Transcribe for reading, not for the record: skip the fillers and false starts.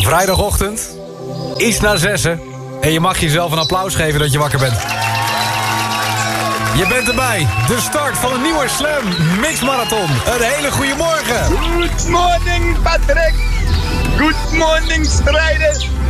Vrijdagochtend, iets na 6:00. En je mag jezelf een applaus geven dat je wakker bent. Je bent erbij. De start van een nieuwe Slam Mix Marathon. Een hele goede morgen. Good morning, Patrick. Good morning, strijders.